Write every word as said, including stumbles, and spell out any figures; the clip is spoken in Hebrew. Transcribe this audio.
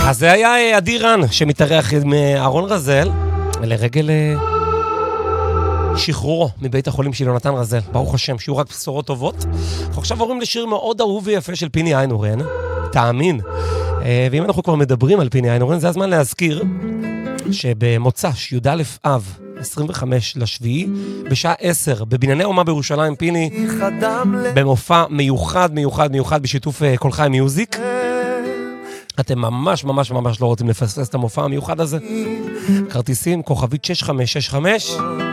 אז זה היה עדי רן שמתארח עם אהרון רזל לרגל שחרורו מבית החולים של יונתן רזל. ברוך השם, שיהיו רק בשורות טובות. אנחנו עכשיו עוברים לשיר מאוד אהוב ויפה של פיני איינהורן, תאמין. ואם אנחנו כבר מדברים על פיני איינהורן, זה הזמן להזכיר שבמוצ"ש י"א אב עשרים וחמישה לשביעי בשעה עשר בבנייני האומה בירושלים, פיני במופע מיוחד מיוחד מיוחד בשיתוף כל חי מיוזיק. אתם ממש ממש ממש לא רוצים לפספס את המופע המיוחד הזה. כרטיסים כוכבית שש חמש שש חמש